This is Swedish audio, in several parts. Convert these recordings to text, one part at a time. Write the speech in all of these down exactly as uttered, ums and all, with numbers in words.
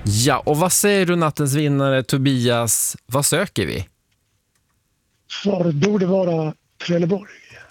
Ja, och vad säger du nattens vinnare Tobias? Vad söker vi? Svaret borde vara Trelleborg.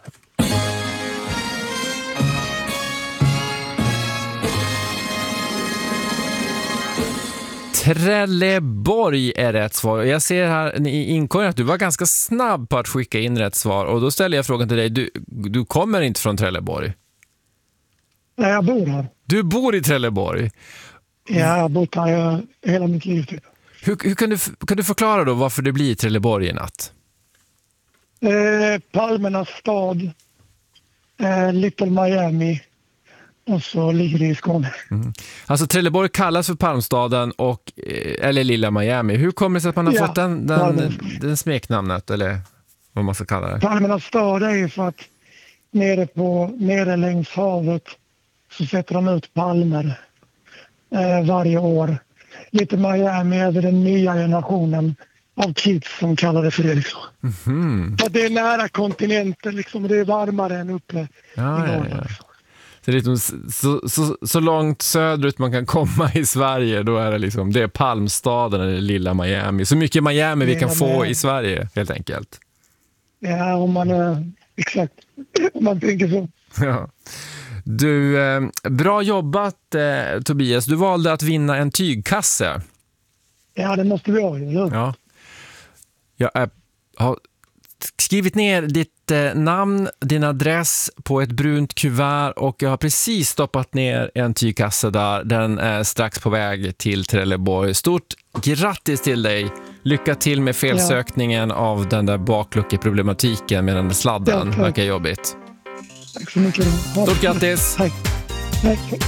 Trelleborg är rätt svar. Jag ser här i inkorgen att du var ganska snabb på att skicka in rätt svar. Och då ställer jag frågan till dig. Du, du kommer inte från Trelleborg? Nej, jag bor här. Du bor i Trelleborg? Ja, jag har bott här hela mitt liv. Typ. Hur, hur kan, du, kan du förklara då varför det blir Trelleborg i natt? Eh, Palmernas stad. Eh, Little Miami. Och så ligger det i Skåne. Mm. Alltså Trelleborg kallas för Palmstaden och, eller Lilla Miami. Hur kommer det sig att man har ja, fått den, den, den smeknamnet eller vad man ska kalla det? Palmernas stad är ju för att nere, på, nere längs havet så sätter de ut palmer eh, varje år. Lite Miami är den nya generationen av kids som kallar det för det. Liksom. Mm-hmm. För det är nära kontinenten liksom, det är varmare än uppe ja, i norr. Ja, ja. Så, liksom, så, så, så långt söderut man kan komma i Sverige, då är det liksom, det är Palmstaden eller Lilla Miami. Så mycket Miami vi kan ja, få i Sverige, helt enkelt. Ja, om man är, exakt, om man tänker så. Ja. Du, eh, bra jobbat eh, Tobias. Du valde att vinna en tygkasse. Ja, det måste vi ha. Ja. Ja. Jag är, har skrivit ner ditt eh, namn, din adress på ett brunt kuvert och jag har precis stoppat ner en tygkasse där. Den är strax på väg till Trelleborg. Stort grattis till dig. Lycka till med felsökningen ja. av den där bakluckeproblematiken med den där sladden. Ja, verkar jobbigt. Tack så mycket. Stort grattis. Tack. Tack.